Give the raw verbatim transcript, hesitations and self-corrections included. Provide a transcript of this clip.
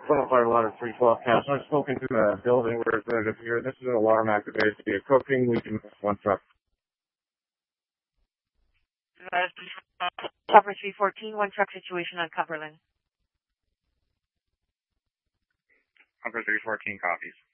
Qualified water three twelve cash. I've spoken to a building representative here. This is an alarm activated to be a cooking. We can one truck. Cover three fourteen, one truck situation on Cumberland. Cover three fourteen copies.